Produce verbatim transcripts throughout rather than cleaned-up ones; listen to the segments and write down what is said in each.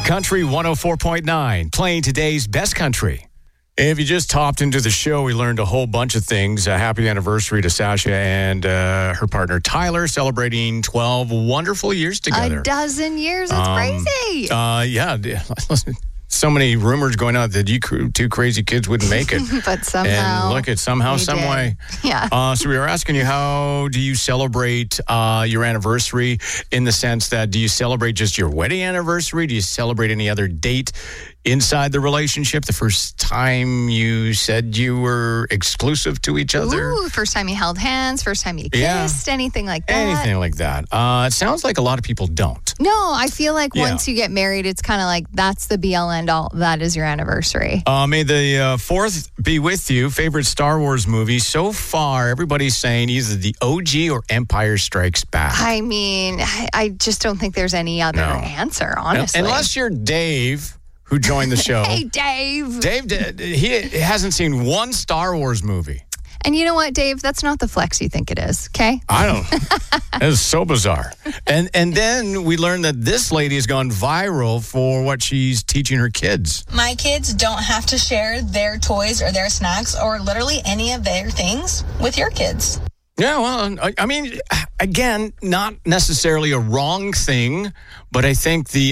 Country one oh four point nine, playing today's best country. If you just hopped into the show, we learned a whole bunch of things. A happy anniversary to Sasha and uh, her partner Tyler, celebrating twelve wonderful years together. A dozen years, that's um, crazy. Uh, yeah, so many rumors going out that you two crazy kids wouldn't make it. But somehow. And look, at somehow, some did. way. Yeah. Uh, so we were asking you, how do you celebrate uh, your anniversary, in the sense that, do you celebrate just your wedding anniversary? Do you celebrate any other date inside the relationship? The first time you said you were exclusive to each other? Ooh, first time you held hands, first time you kissed, Yeah. anything like that. Anything like that. Uh, it sounds like a lot of people don't. No, I feel like Yeah. once you get married, it's kind of like that's the be all end all. That is your anniversary. Uh, may the uh, fourth be with you. Favorite Star Wars movie so far? Everybody's saying either the O G or Empire Strikes Back. I mean, I, I just don't think there's any other No. answer, honestly. Unless you're Dave, who joined the show. Hey, Dave. Dave, did- he hasn't seen one Star Wars movie. And you know what, Dave? That's not the flex you think it is, okay? I don't. It is so bizarre. And and then we learned that this lady has gone viral for what she's teaching her kids. My kids don't have to share their toys or their snacks or literally any of their things with your kids. Yeah, well, I, I mean, again, not necessarily a wrong thing, but I think the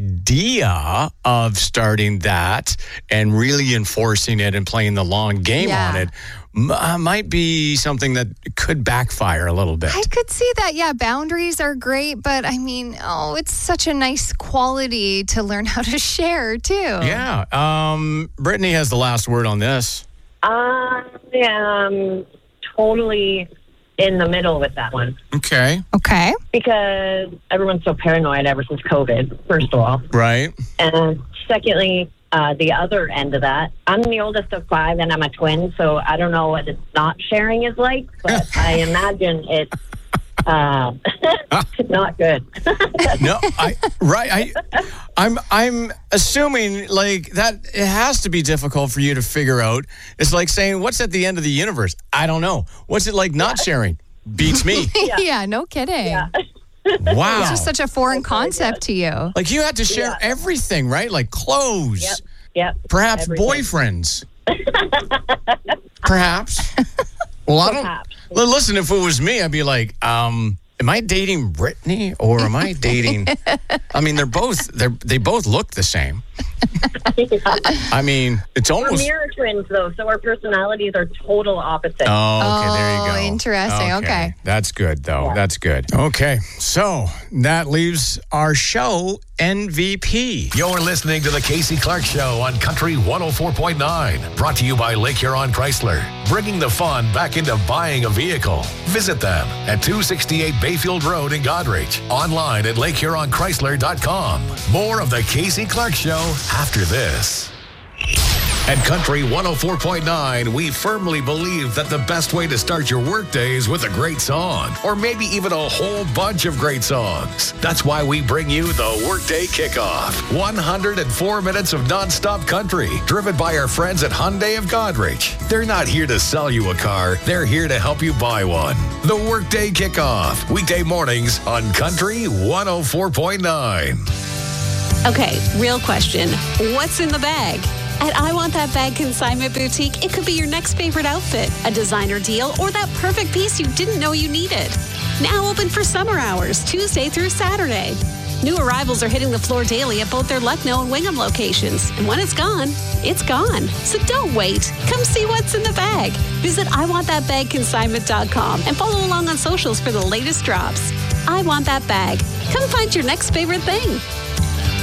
idea of starting that and really enforcing it and playing the long game Yeah. on it m- uh, might be something that could backfire a little bit. I could see that. Yeah, boundaries are great, but I mean, oh, it's such a nice quality to learn how to share, too. Yeah. Um, Brittany has the last word on this. I am totally in the middle with that one Okay. Okay. because everyone's so paranoid ever since COVID, first of all. Right. And secondly, uh, the other end of that, I'm the oldest of five and I'm a twin, so I don't know what it's not sharing is like, but I imagine it's uh, not good. No, I right. I, I'm I'm assuming like that it has to be difficult for you to figure out. It's like saying, what's at the end of the universe? I don't know. What's it like not sharing? Beats me. Yeah, no kidding. Yeah. Wow. It's just such a foreign concept to you. Like you had to share Yeah. everything, right? Like clothes, Yep. Yep. perhaps Everything. boyfriends, perhaps. Well, I don't. Perhaps. Well, listen, if it was me, I'd be like, um, am I dating Brittany or am I dating? I mean, they're both they are they both look the same. I mean, it's We're almost. mirror twins, though, so our personalities are total opposite. Oh, okay, there you Oh, go. interesting, okay. That's good, though. Yeah. That's good. Okay, so that leaves our show M V P. You're listening to the Casey Clark Show on Country one oh four point nine. Brought to you by Lake Huron Chrysler. Bringing the fun back into buying a vehicle. Visit them at two sixty-eight Bayfield Road in Godrich. Online at lake huron chrysler dot com. More of the Casey Clark Show after this. At Country one oh four point nine, we firmly believe that the best way to start your workday is with a great song, or maybe even a whole bunch of great songs. That's why we bring you the Workday Kickoff. one hundred four minutes of nonstop country, driven by our friends at Hyundai of Godrich. They're not here to sell you a car, they're here to help you buy one. The Workday Kickoff, weekday mornings on Country one oh four point nine. Okay, real question. What's in the bag? At I Want That Bag Consignment Boutique, it could be your next favorite outfit, a designer deal, or that perfect piece you didn't know you needed. Now open for summer hours, Tuesday through Saturday. New arrivals are hitting the floor daily at both their Lucknow and Wingham locations. And when it's gone, it's gone. So don't wait. Come see what's in the bag. Visit I want that bag consignment dot com and follow along on socials for the latest drops. I Want That Bag. Come find your next favorite thing.